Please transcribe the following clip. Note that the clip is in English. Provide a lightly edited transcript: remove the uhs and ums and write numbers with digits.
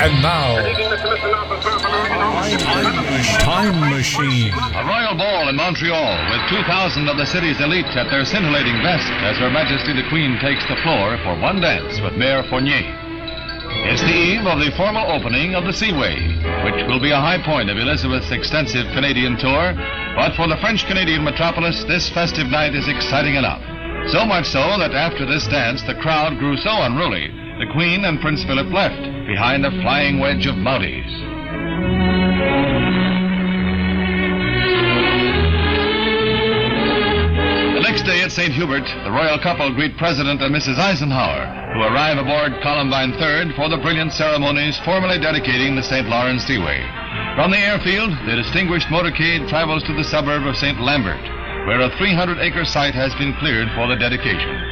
And now, Time Machine. A royal ball in Montreal with 2,000 of the city's elite at their scintillating best as Her Majesty the Queen takes the floor for one dance with Mayor Fournier. It's the eve of the formal opening of the Seaway, which will be a high point of Elizabeth's extensive Canadian tour, but for the French-Canadian metropolis, this festive night is exciting enough. So much so that after this dance, the crowd grew so unruly, the Queen and Prince Philip left behind a flying wedge of Mounties. The next day at St. Hubert, the royal couple greet President and Mrs. Eisenhower, who arrive aboard Columbine 3rd for the brilliant ceremonies formally dedicating the St. Lawrence Seaway. From the airfield, the distinguished motorcade travels to the suburb of St. Lambert, where a 300-acre site has been cleared for the dedication.